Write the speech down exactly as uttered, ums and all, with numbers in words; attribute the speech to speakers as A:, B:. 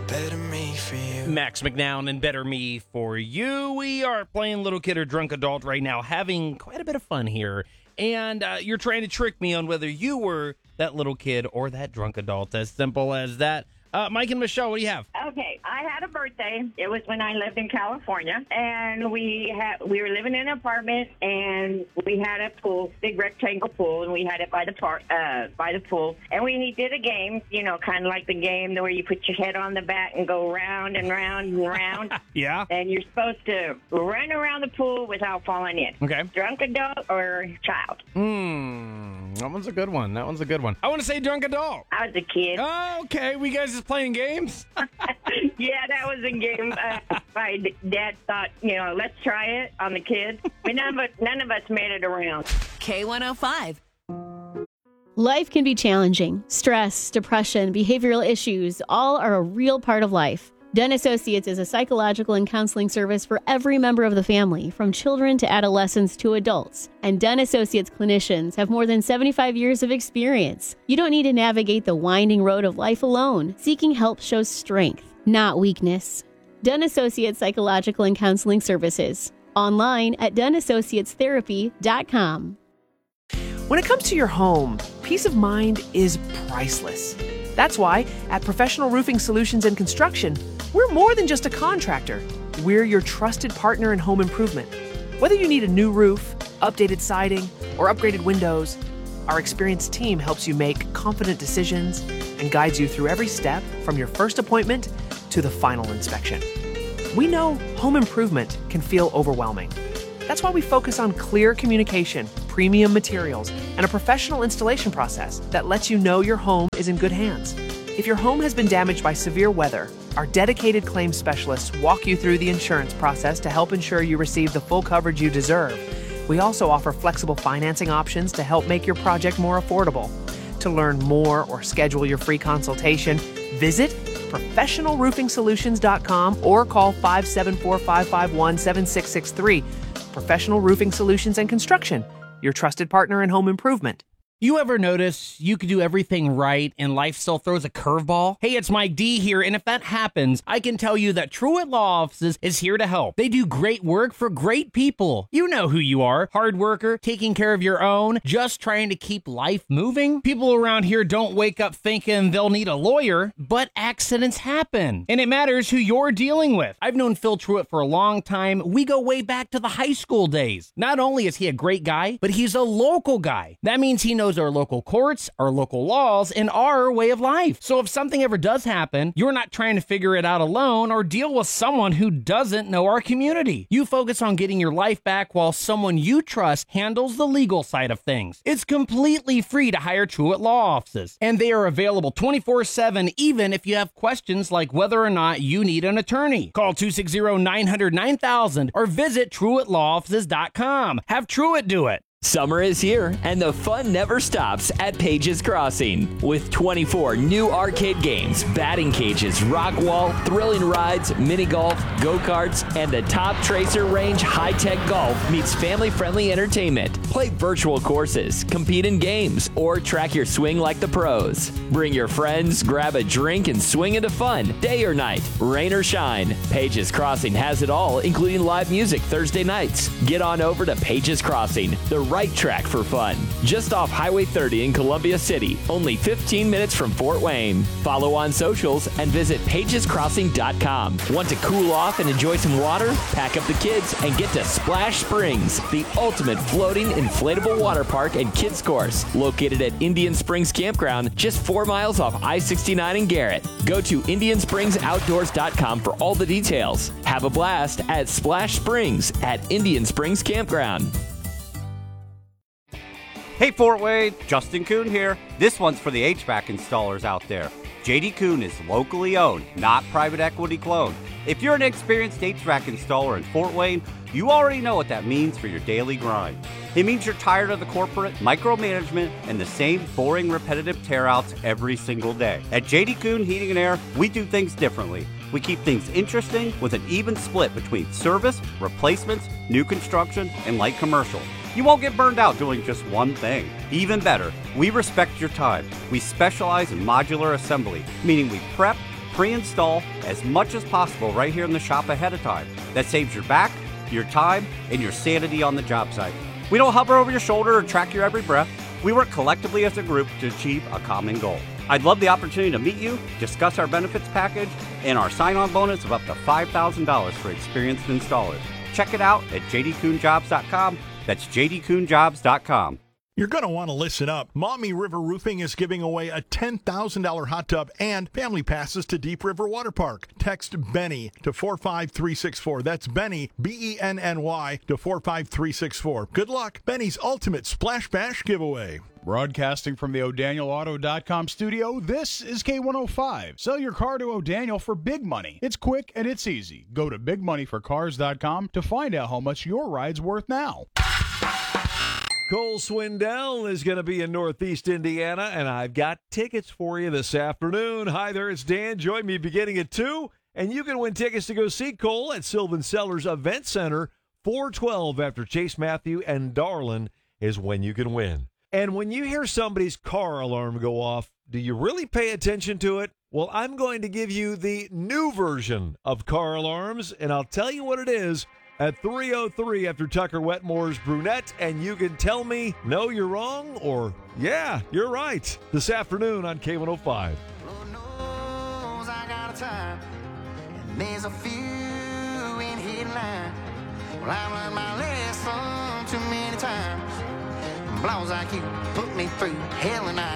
A: Better Me for You.
B: Max McNown and Better Me for You. We are playing Little Kid or Drunk Adult right now, having quite a bit of fun here. And uh, you're trying to trick me on whether you were that little kid or that drunk adult. As simple as that. Uh, Mike and Michelle, what do you have?
C: Okay, I had a birthday. It was when I lived in California, and we had we were living in an apartment, and we had a pool, big rectangle pool, and we had it by the park, uh, by the pool. And we did a game, you know, kind of like the game where you put your head on the bat and go round and round and round.
B: Yeah.
C: And you're supposed to run around the pool without falling in.
B: Okay.
C: Drunk adult or child?
B: Hmm. That one's a good one. That one's a good one. I want to say drunk adult.
C: I was a kid.
B: Oh, okay. We guys just playing games?
C: Yeah, that was a game. Uh, my dad thought, you know, let's try it on the kids. But none of us, none of us made it around.
D: K one oh five.
E: Life can be challenging. Stress, depression, behavioral issues, all are a real part of life. Den Associates is a psychological and counseling service for every member of the family, from children to adolescents to adults. And Den Associates clinicians have more than seventy-five years of experience. You don't need to navigate the winding road of life alone. Seeking help shows strength, not weakness. Den Associates Psychological and Counseling Services. Online at den associates therapy dot com.
F: When it comes to your home, peace of mind is priceless. That's why at Professional Roofing Solutions and Construction, we're more than just a contractor. We're your trusted partner in home improvement. Whether you need a new roof, updated siding, or upgraded windows, our experienced team helps you make confident decisions and guides you through every step from your first appointment to the final inspection. We know home improvement can feel overwhelming. That's why we focus on clear communication, premium materials, and a professional installation process that lets you know your home is in good hands. If your home has been damaged by severe weather, our dedicated claims specialists walk you through the insurance process to help ensure you receive the full coverage you deserve. We also offer flexible financing options to help make your project more affordable. To learn more or schedule your free consultation, visit professional roofing solutions dot com or call five seven four, five five one, seven six six three. Professional Roofing Solutions and Construction, your trusted partner in home improvement.
B: You ever notice you could do everything right and life still throws a curveball? Hey, it's Mike D here, and if that happens, I can tell you that Truett Law Offices is here to help. They do great work for great people. You know who you are. Hard worker, taking care of your own, just trying to keep life moving. People around here don't wake up thinking they'll need a lawyer, but accidents happen, and it matters who you're dealing with. I've known Phil Truett for a long time. We go way back to the high school days. Not only is he a great guy, but he's a local guy. That means he knows our local courts, our local laws, and our way of life. So if something ever does happen, you're not trying to figure it out alone or deal with someone who doesn't know our community. You focus on getting your life back while someone you trust handles the legal side of things. It's completely free to hire Truett Law Offices, and they are available twenty-four seven even if you have questions like whether or not you need an attorney. Call two six zero, nine hundred, nine thousand or visit truett law offices dot com. Have Truett do it.
G: Summer is here, and the fun never stops at Pages Crossing. With twenty-four new arcade games, batting cages, rock wall, thrilling rides, mini golf, go-karts, and the top tracer range high-tech golf meets family-friendly entertainment. Play virtual courses, compete in games, or track your swing like the pros. Bring your friends, grab a drink, and swing into fun, day or night, rain or shine. Pages Crossing has it all, including live music Thursday nights. Get on over to Pages Crossing, the right track for fun. Just off Highway thirty in Columbia City, only fifteen minutes from Fort Wayne. Follow on socials and visit pages crossing dot com. Want to cool off and enjoy some water? Pack up the kids and get to Splash Springs, the ultimate floating inflatable water park and kids course, located at Indian Springs Campground, just four miles off I sixty-nine in Garrett. Go to indian springs outdoors dot com for all the details. Have a blast at Splash Springs at Indian Springs Campground.
H: Hey Fort Wayne, Justin Kuhn here. This one's for the H V A C installers out there. J D Kuhn is locally owned, not private equity cloned. If you're an experienced H V A C installer in Fort Wayne, you already know what that means for your daily grind. It means you're tired of the corporate micromanagement and the same boring, repetitive tear-outs every single day. At J D Kuhn Heating and Air, we do things differently. We keep things interesting with an even split between service, replacements, new construction, and light commercial. You won't get burned out doing just one thing. Even better, we respect your time. We specialize in modular assembly, meaning we prep, pre-install as much as possible right here in the shop ahead of time. That saves your back, your time, and your sanity on the job site. We don't hover over your shoulder or track your every breath. We work collectively as a group to achieve a common goal. I'd love the opportunity to meet you, discuss our benefits package, and our sign-on bonus of up to five thousand dollars for experienced installers. Check it out at j d coon jobs dot com. That's j d coon jobs dot com.
A: You're going to want to listen up. Maumee River Roofing is giving away a ten thousand dollars hot tub and family passes to Deep River Water Park. Text Benny to four five three six four. That's Benny, B E N N Y, to four five three six four. Good luck. Benny's Ultimate Splash Bash Giveaway.
D: Broadcasting from the O'Daniel Auto dot com studio, this is K one oh five. Sell your car to O'Daniel for big money. It's quick and it's easy. Go to big money for cars dot com to find out how much your ride's worth now.
I: Cole Swindell is going to be in Northeast Indiana, and I've got tickets for you this afternoon. Hi there, it's Dan. Join me beginning at two, and you can win tickets to go see Cole at Sylvan Sellers Event Center. four twelve after Chase Matthew and Darlin is when you can win. And when you hear somebody's car alarm go off, do you really pay attention to it? Well, I'm going to give you the new version of car alarms, and I'll tell you what it is at three oh three after Tucker Wetmore's Brunette, and you can tell me, no, you're wrong, or, yeah, you're right, this afternoon on K one oh five.
J: Lord knows I got a time, and there's a few in headline. Well, I've learned my lesson too many times. Blows like you put me through hell and I.